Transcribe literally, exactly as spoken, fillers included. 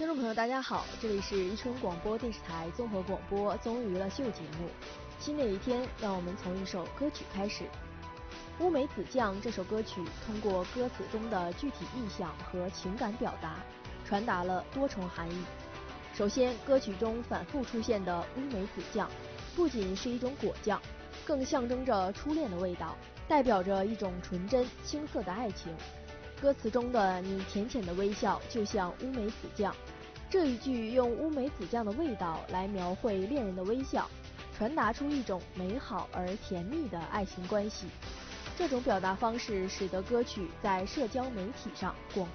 众朋友，大家好，这里是宜春广播电视台综合广播综艺娱乐秀节目。新的一天，让我们从一首歌曲开始。乌梅子酱这首歌曲通过歌词中的具体意象和情感表达，传达了多重含义。首先，歌曲中反复出现的乌梅子酱，不仅是一种果酱，更象征着初恋的味道，代表着一种纯真青涩的爱情。歌词中的你浅浅的微笑就像乌梅子酱，这一句用乌梅子酱的味道来描绘恋人的微笑，传达出一种美好而甜蜜的爱情关系。这种表达方式使得歌曲在社交媒体上广